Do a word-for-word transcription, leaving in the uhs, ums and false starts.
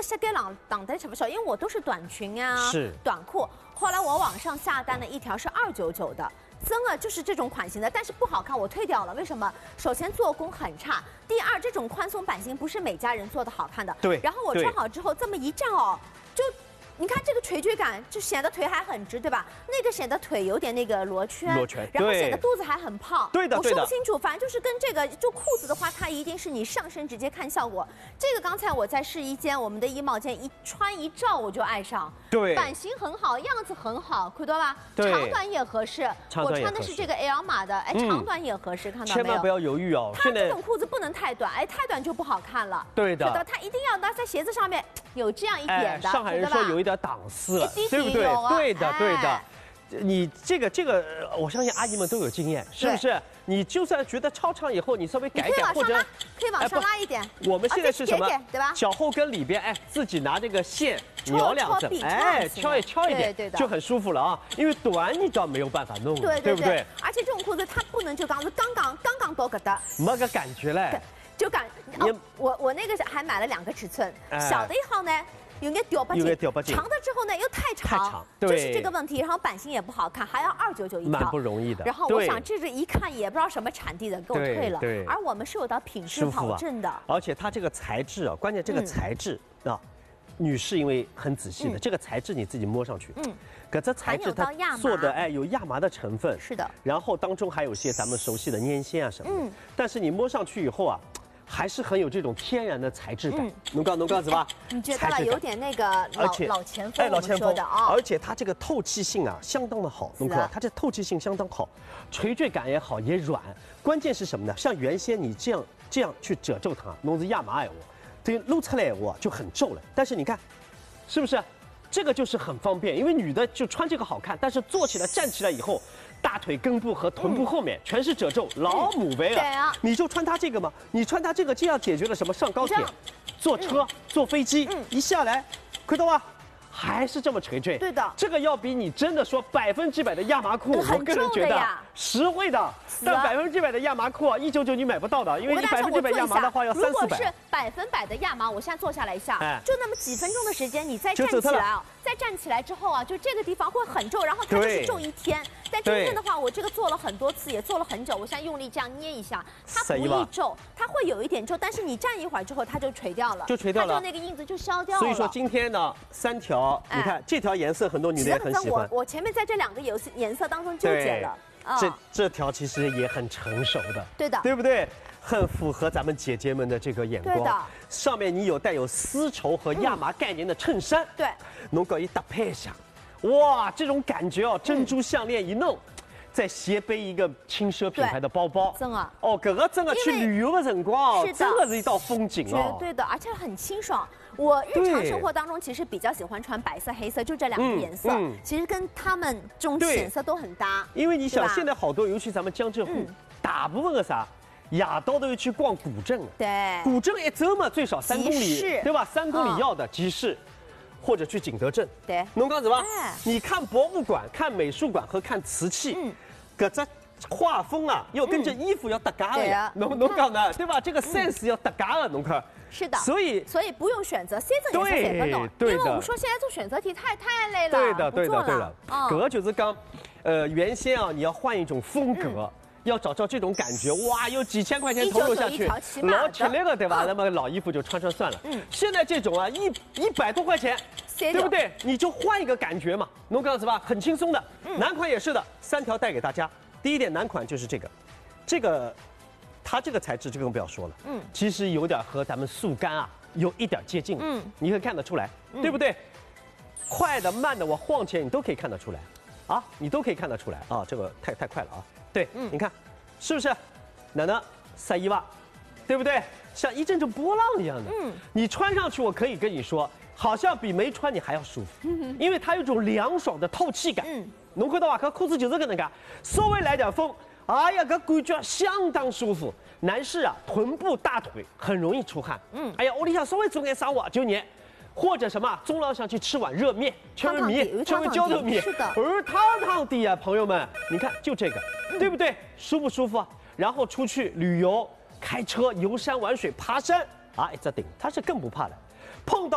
膝盖浪挡得吃不消，因为我都是短裙啊， 是短裤。后来我网上下单了一条是二九九的。 真的就是这种款型的，但是不好看，我退掉了。为什么？首先做工很差，第二这种宽松版型不是每家人做的好看的。 对。 然后我穿好之后这么一站哦，就你看这个垂坠感，就显得腿还很直，对吧？那个显得腿有点那个罗圈， 罗圈， 然后显得肚子还很胖。 对的， 我说不清楚，反正就是跟这个就裤子的话，它一定是你上身直接看效果。这个刚才我在试衣间，我们的衣帽间一穿一照我就爱上。 对， 版型很好，样子很好，看到吧？ 对， 长短也合适。我穿的是这个 L 码的，哎，长短也合适，看到没有？ 千万不要犹豫哦。 它这种裤子不能太短，哎，太短就不好看了。 对的， 它一定要搭在鞋子上面有这样一点的。 上海人说有一点档次了，对不对？对的，对的。你这个这个，我相信阿姨们都有经验，是不是？你就算觉得超长以后，你稍微改改或者可以往上拉一点。 我们现在是什么？ 对吧？ 脚后跟里边，哎，自己拿这个线摇两阵，哎，敲一敲一点， 对的， 就很舒服了啊。因为短你倒没有办法弄， 对对不对？ 而且这种裤子它不能就刚刚刚刚刚多个的， 没个感觉嘞， 就感。我我那个还买了两个尺寸，小的一号呢。 有点掉不进，长的之后呢又太长， 太长， 就是这个问题。然后版型也不好看，还要二九九一条， 蛮不容易的。 然后我想这个一看也不知道什么产地的，给我退了。 对， 而我们是有到品质保证的。 而且它这个材质啊，关键这个材质啊，女士因为很仔细的，这个材质你自己摸上去，嗯，可这材质它做的哎有亚麻的成分， 是的。 然后当中还有些咱们熟悉的粘线啊什么的，嗯，但是你摸上去以后啊。 还是很有这种天然的材质感，能告能告子吧？ 你觉得有点那个老老前锋， 哎，老前锋的啊！ 而且它这个透气性啊，相当的好，能哥，它这透气性相当好，垂坠感也好，也软。关键是什么呢？像原先你这样这样去褶皱它，弄是亚麻哎我，对露出来我就很皱了。但是你看，是不是？这个就是很方便，因为女的就穿这个好看，但是坐起来站起来以后。 大腿根部和臀部后面全是褶皱，老母呗啊！你就穿它这个嘛，你穿它这个，这样解决了什么？上高铁、坐车、坐飞机，一下来，看到吧？还是这么垂坠。 对的， 这个要比你真的说百分之百的亚麻裤，我个人觉得实惠的。但百分之百的亚麻裤啊，一九九你买不到的，因为你百分之百亚麻的话要三四百。 如果是百分百的亚麻，我现在坐下来一下，就那么几分钟的时间，你再站起来啊，再站起来之后啊，就这个地方会很皱，然后它就是皱一天。 但今天的话，我这个做了很多次，也做了很久。我现在用力这样捏一下，它不易皱，它会有一点皱，但是你站一会儿之后，它就垂掉了， 就垂掉了， 它就那个印子就消掉了。 所以说今天呢，三条，你看这条颜色很多女的也很喜欢。 我我前面在这两个颜色颜色当中纠结了。 这这条其实也很成熟的， 对的， 对不对？很符合咱们姐姐们的这个眼光。 对的， 上面你有带有丝绸和亚麻概念的衬衫， 对， 能够一搭配上。 哇，这种感觉哦，珍珠项链一弄，再斜背一个轻奢品牌的包包， 真的哦，这个真的去旅游的辰光哦，真的是一道风景哦， 绝对的，而且很清爽。我日常生活当中其实比较喜欢穿白色、黑色，就这两个颜色，其实跟他们这种浅色都很搭。 因为你想，现在好多，尤其咱们江浙沪，大部分的啥？ 夜到都要去逛古镇， 对， 古镇一周嘛，最少三公里，对吧？三公里要的集市。 或者去景德镇， 对， 侬讲什么？你看博物馆、看美术馆和看瓷器，嗯，搿只画风啊，要跟着衣服要搭嘎的呀。侬侬讲呢，对吧？这个 sense 要搭嘎的，侬看。 是的， 所以所以不用选择，三种颜色选不懂，因为我们说现在做选择题太太累了。 对的，对的，对的。搿个就是讲，呃，原先啊，你要换一种风格。 要找到这种感觉，哇，有几千块钱投入下去，老吃力了，对吧？那么老衣服就穿穿算了。嗯，现在这种啊，一一百多块钱，对不对？你就换一个感觉嘛，侬讲是吧？很轻松的。男款也是的，三条带给大家。第一点，男款就是这个，这个，它这个材质就更不要说了。嗯，其实有点和咱们速干啊有一点接近。嗯，你可以看得出来，对不对？快的、慢的，我晃起来你都可以看得出来，啊，你都可以看得出来啊。这个太太快了啊。 对，嗯，你看，是不是？奶奶晒衣袜，对不对？像一阵阵波浪一样的。嗯，你穿上去，我可以跟你说，好像比没穿你还要舒服，嗯、因为它有种凉爽的透气感。嗯，侬看到吧？搿裤子就是搿能介，稍微来点风，哎呀，搿感觉相当舒服。男士啊，臀部、大腿很容易出汗。嗯，哎呀，屋里向稍微做点啥活就热。 或者什么中浪上去吃碗热面，吃碗米，吃碗浇头米， 是的， 而汤汤的呀，朋友们，你看就这个，嗯、对不对？舒不舒服啊？然后出去旅游、开车、游山玩水、爬山啊，一只顶，他是更不怕的，碰到。